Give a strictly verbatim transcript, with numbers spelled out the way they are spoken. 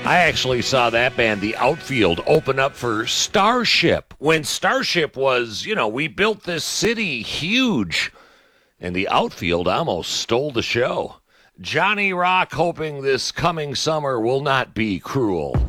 I actually saw that band, The Outfield, open up for Starship when Starship was, you know, we built this city huge, and The Outfield almost stole the show. Johnny Rock hoping this coming summer will not be cruel.